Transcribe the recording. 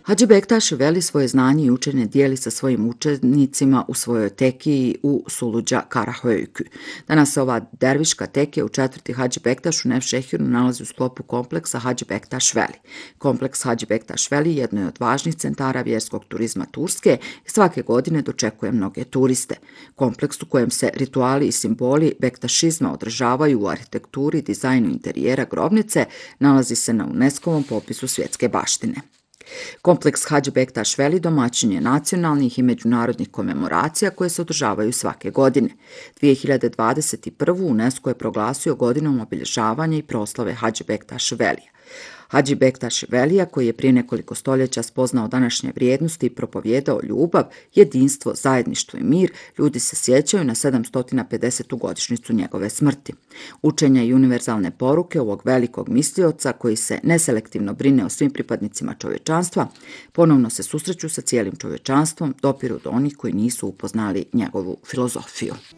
Hadži Bektaš Veli svoje znanje i učenje dijeli sa svojim učenicima u svojoj tekiji u Suluđa Karahöyükü. Danas se ova derviška tekija u četvrti Hadži Bektaš u Nevšehiru nalazi u sklopu kompleksa Hadži Bektaš Veli. Kompleks Hadži Bektaš Veli jedno je od važnih centara vjerskog turizma Turske i svake godine dočekuje mnoge turiste. Kompleks u kojem se rituali i simboli bektašizma održavaju u arhitekturi i dizajnu interijera grobnice nalazi se na UNESCO-vom popisu svjetske baštine. Kompleks Hadži Bektaš Veli domaćin je nacionalnih i međunarodnih komemoracija koje se održavaju svake godine. 2021. UNESCO je proglasio godinom obilježavanja i proslave Hadži Bektaš Velija. Hadži Bektaš Velija, koji je prije nekoliko stoljeća spoznao današnje vrijednosti i propovijedao ljubav, jedinstvo, zajedništvo i mir, ljudi se sjećaju na 750. godišnjicu njegove smrti. Učenja i univerzalne poruke ovog velikog mislioca, koji se neselektivno brine o svim pripadnicima čovječanstva, ponovno se susreću sa cijelim čovječanstvom, dopiru do onih koji nisu upoznali njegovu filozofiju.